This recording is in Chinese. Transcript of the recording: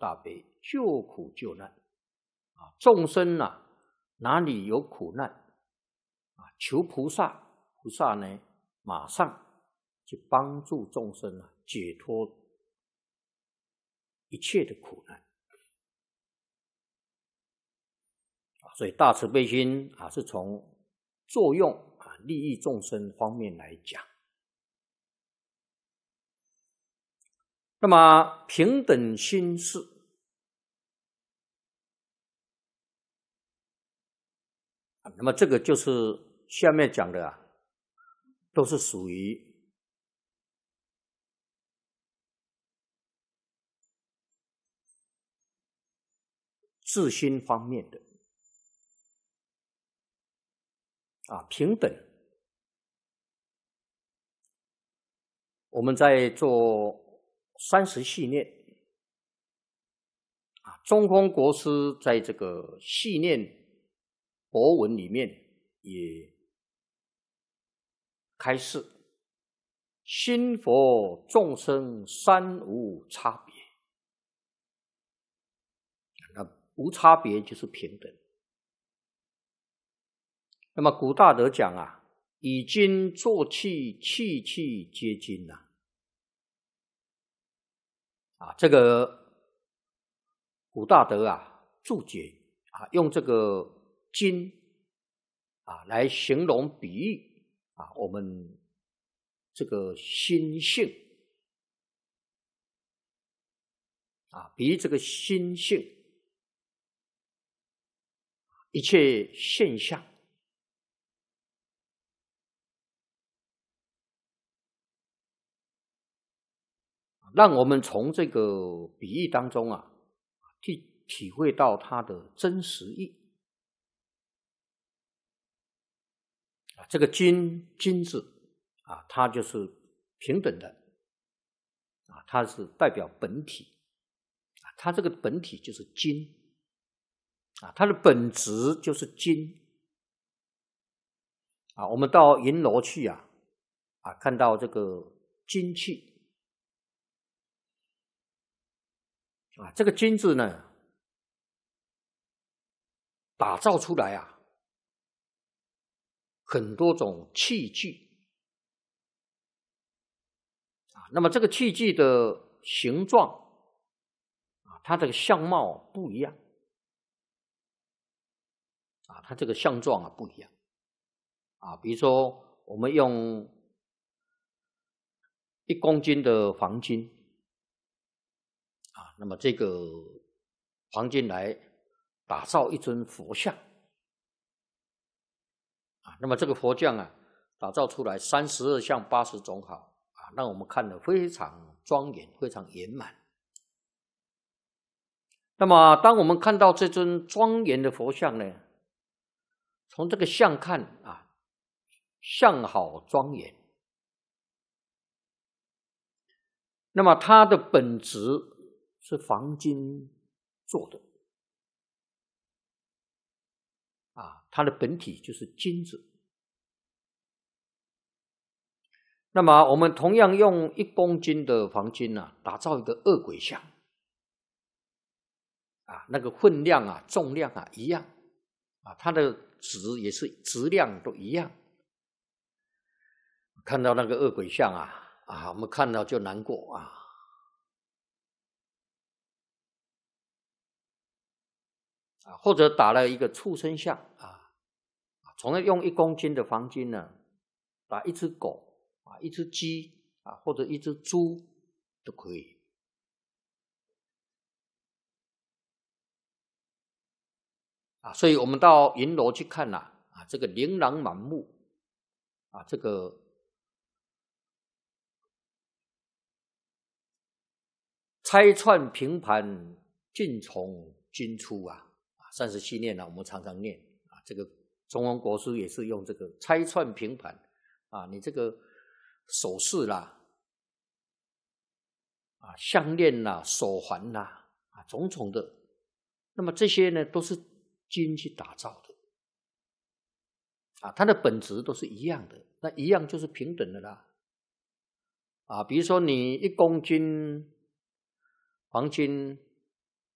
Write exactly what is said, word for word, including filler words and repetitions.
大悲，救苦救难啊！众生啊，哪里有苦难啊？求菩萨，菩萨呢，马上去帮助众生啊，解脱一切的苦难啊！所以大慈悲心啊，是从作用啊，利益众生方面来讲。那么平等心事，那么这个就是下面讲的啊，都是属于自心方面的啊，平等。我们在做三十系念啊，中峰国师在这个系念博文里面也开示，心佛众生三无差别，那无差别就是平等。那么古大德讲啊，以金作器，器器皆金啊。啊，这个古大德啊注解啊，用这个金啊来形容比喻啊我们这个心性啊，比喻这个心性一切现象。让我们从这个比喻当中啊，去体会到它的真实意。啊，这个金金字啊，它就是平等的啊，它是代表本体啊，它这个本体就是金啊，它的本质就是金啊。我们到银楼去啊，啊，看到这个金器。啊，这个金字呢，打造出来啊，很多种器具啊。那么这个器具的形状啊，它这个相貌不一样啊，它这个相状啊不一样啊。比如说，我们用一公斤的黄金。啊，那么这个黄金来打造一尊佛像啊，那么这个佛像啊，打造出来三十二相八十种好啊，让我们看得非常庄严，非常圆满。那么，当我们看到这尊庄严的佛像呢，从这个相看啊，相好庄严，那么它的本质是黄金做的啊，它的本体就是金子。那么我们同样用一公斤的黄金啊，打造一个恶鬼像啊，那个分量啊、重量啊一样啊，它的质也是质量都一样。看到那个恶鬼像啊啊，我们看到就难过啊。啊，或者打了一个畜生像啊，从而用一公斤的黄金呢，打一只狗啊，一只鸡啊，或者一只猪都可以。啊，所以我们到银楼去看呐，啊，这个琳琅满目啊，这个拆串平盘，尽从金出啊。三十七念呢、啊，我们常常念啊。这个中峰国师也是用这个拆串平盘啊，你这个首饰啦，啊，项链啦、手环啦，啊，种种的，那么这些呢，都是金去打造的啊，它的本质都是一样的，那一样就是平等的啦。啊，比如说你一公斤黄金